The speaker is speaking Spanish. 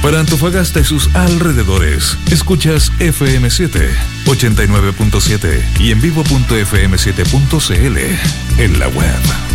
Para Antofagasta y sus alrededores, escuchas FM7, 89.7 y en vivo.fm7.cl en la web.